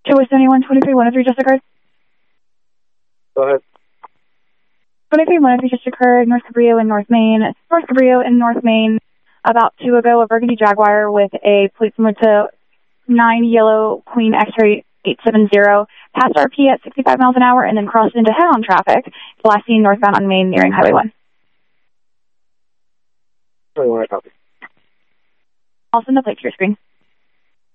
271 23 just occurred. Go ahead. 23 just occurred, North Cabrillo in North Main. North Cabrillo in North Main, about 2 ago, a burgundy Jaguar with a plate similar to 9 Yellow Queen X-ray 870, passed RP at 65 miles an hour and then crossed into head-on traffic, last seen northbound on Main nearing Highway 1. 21, I copy. I'll send the plate to your screen.